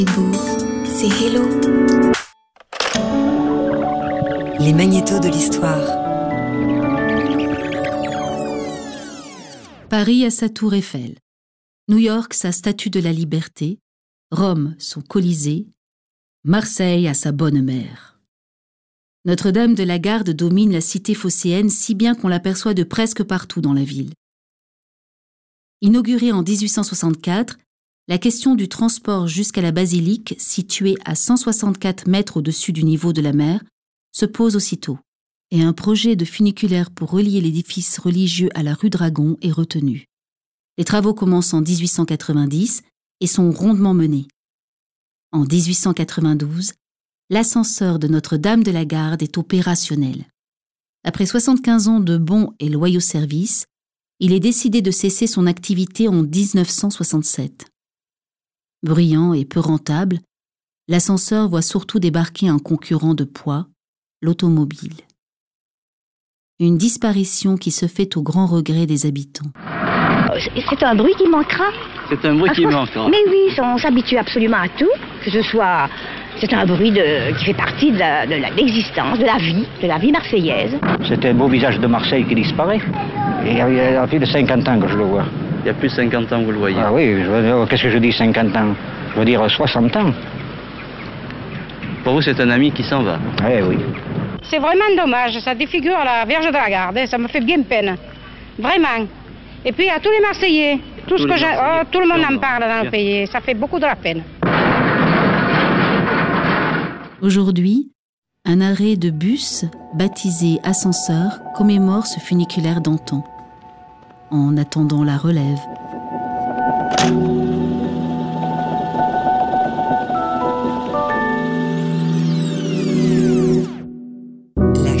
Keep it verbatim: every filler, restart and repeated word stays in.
Beau, c'est Hello. Les magnétos de l'histoire. Paris a sa tour Eiffel. New York sa statue de la liberté. Rome son Colisée. Marseille a sa bonne mère. Notre-Dame de la Garde domine la cité phocéenne si bien qu'on l'aperçoit de presque partout dans la ville. Inaugurée en dix-huit cent soixante-quatre, la question du transport jusqu'à la basilique, située à cent soixante-quatre mètres au-dessus du niveau de la mer, se pose aussitôt, et un projet de funiculaire pour relier l'édifice religieux à la rue Dragon est retenu. Les travaux commencent en dix-huit cent quatre-vingt-dix et sont rondement menés. En dix-huit cent quatre-vingt-douze, l'ascenseur de Notre-Dame de la Garde est opérationnel. Après soixante-quinze ans de bons et loyaux services, il est décidé de cesser son activité en dix-neuf cent soixante-sept. Bruyant et peu rentable, l'ascenseur voit surtout débarquer un concurrent de poids, l'automobile. Une disparition qui se fait au grand regret des habitants. C'est un bruit qui manquera. C'est un bruit qui manquera. Mais oui, on s'habitue absolument à tout, que ce soit... C'est un bruit de, qui fait partie de, la, de la, l'existence, de la vie, de la vie marseillaise. C'est un beau visage de Marseille qui disparaît. Et il y a plus de cinquante ans que je le vois. Il y a plus de cinquante ans, vous le voyez. Ah oui, je veux dire, qu'est-ce que je dis cinquante ans? Je veux dire soixante ans. Pour vous, c'est un ami qui s'en va. Eh oui. C'est vraiment dommage, ça défigure la Vierge de la Garde, ça me fait bien peine. Vraiment. Et puis à tous les Marseillais, tout, ce que j'ai... oh, tout le monde en parle dans le pays, ça fait beaucoup de la peine. Aujourd'hui, un arrêt de bus, baptisé Ascenseur, commémore ce funiculaire d'antan. En attendant la relève.